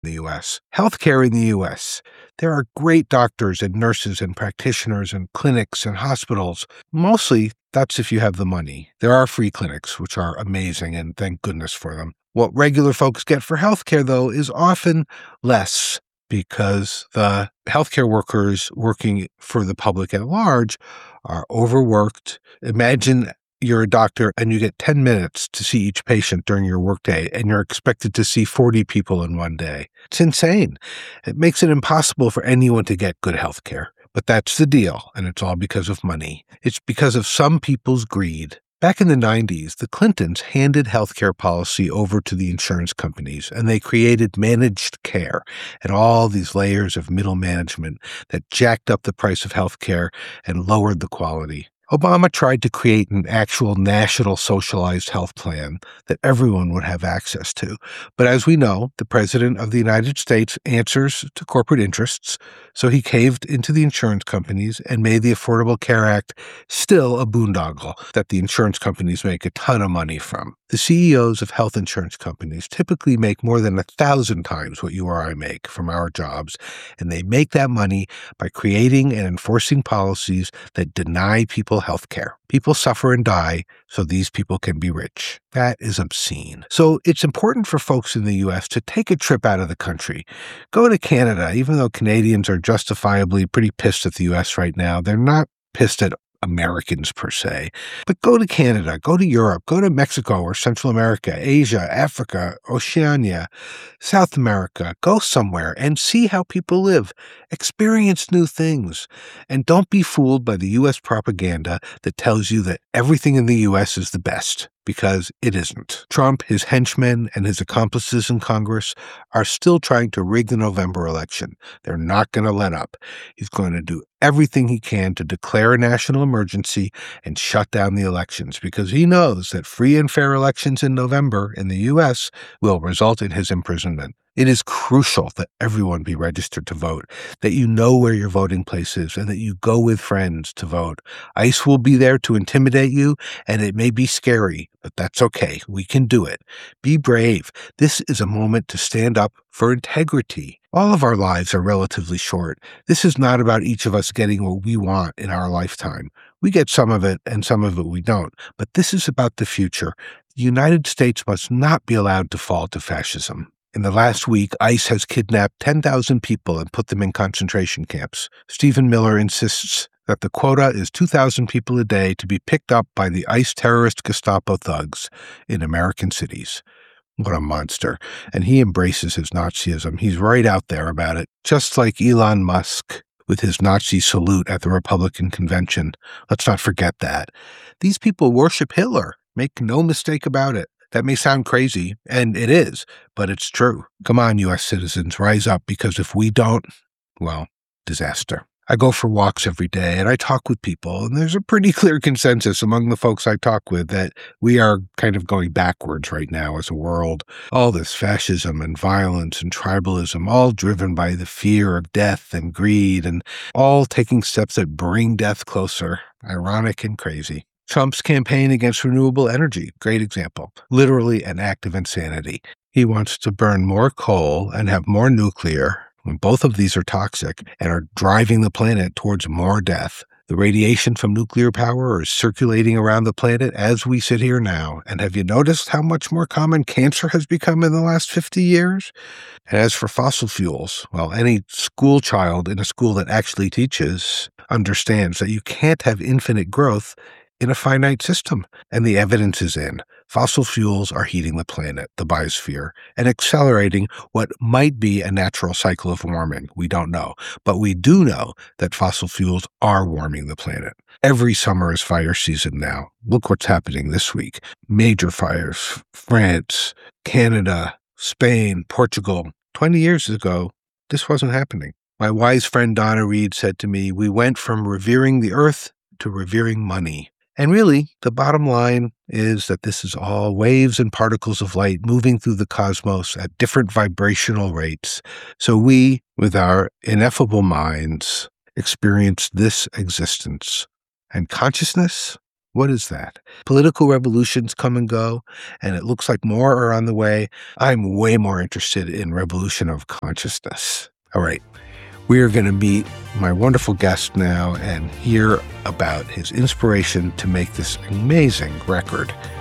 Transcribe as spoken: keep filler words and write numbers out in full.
the U S. Healthcare in the U S. There are great doctors and nurses and practitioners and clinics and hospitals. Mostly, that's if you have the money. There are free clinics, which are amazing, and thank goodness for them. What regular folks get for healthcare, though, is often less because the healthcare workers working for the public at large are overworked. Imagine you're a doctor and you get ten minutes to see each patient during your workday, and you're expected to see forty people in one day. It's insane. It makes it impossible for anyone to get good health care. But that's the deal, and it's all because of money. It's because of some people's greed. Back in the nineties, the Clintons handed healthcare policy over to the insurance companies, and they created managed care and all these layers of middle management that jacked up the price of healthcare and lowered the quality. Obama tried to create an actual national socialized health plan that everyone would have access to. But as we know, the President of the United States answers to corporate interests, so he caved into the insurance companies and made the Affordable Care Act still a boondoggle that the insurance companies make a ton of money from. The C E Os of health insurance companies typically make more than a thousand times what you or I make from our jobs, and they make that money by creating and enforcing policies that deny people health care. People suffer and die so these people can be rich. That is obscene. So it's important for folks in the U S to take a trip out of the country. Go to Canada, even though Canadians are justifiably pretty pissed at the U S right now. They're not pissed at Americans per se, but go to Canada, go to Europe, go to Mexico or Central America, Asia, Africa, Oceania, South America. Go somewhere and see how people live. Experience new things. And don't be fooled by the U S propaganda that tells you that everything in the U S is the best, because it isn't. Trump, his henchmen, and his accomplices in Congress are still trying to rig the November election. They're not going to let up. He's going to do everything he can to declare a national emergency and shut down the elections, because he knows that free and fair elections in November in the U S will result in his imprisonment. It is crucial that everyone be registered to vote, that you know where your voting place is, and that you go with friends to vote. ICE will be there to intimidate you, and it may be scary, but that's okay. We can do it. Be brave. This is a moment to stand up for integrity. All of our lives are relatively short. This is not about each of us getting what we want in our lifetime. We get some of it, and some of it we don't. But this is about the future. The United States must not be allowed to fall to fascism. In the last week, ICE has kidnapped ten thousand people and put them in concentration camps. Stephen Miller insists that the quota is two thousand people a day to be picked up by the ICE terrorist Gestapo thugs in American cities. What a monster. And he embraces his Nazism. He's right out there about it, just like Elon Musk with his Nazi salute at the Republican convention. Let's not forget that. These people worship Hitler. Make no mistake about it. That may sound crazy, and it is, but it's true. Come on, U S citizens, rise up, because if we don't, well, disaster. I go for walks every day, and I talk with people, and there's a pretty clear consensus among the folks I talk with that we are kind of going backwards right now as a world. All this fascism and violence and tribalism, all driven by the fear of death and greed, and all taking steps that bring death closer. Ironic and crazy. Trump's campaign against renewable energy, great example. Literally an act of insanity. He wants to burn more coal and have more nuclear, when both of these are toxic and are driving the planet towards more death. The radiation from nuclear power is circulating around the planet as we sit here now. And have you noticed how much more common cancer has become in the last fifty years? And as for fossil fuels, well, any school child in a school that actually teaches understands that you can't have infinite growth in a finite system. And the evidence is in. Fossil fuels are heating the planet, the biosphere, and accelerating what might be a natural cycle of warming. We don't know. But we do know that fossil fuels are warming the planet. Every summer is fire season now. Look what's happening this week. Major fires. France, Canada, Spain, Portugal. Twenty years ago, this wasn't happening. My wise friend Donna Reed said to me, we went from revering the earth to revering money. And really, the bottom line is that this is all waves and particles of light moving through the cosmos at different vibrational rates. So we, with our ineffable minds, experience this existence. And consciousness? What is that? Political revolutions come and go, and it looks like more are on the way. I'm way more interested in revolution of consciousness. All right. We are going to meet my wonderful guest now and hear about his inspiration to make this amazing record.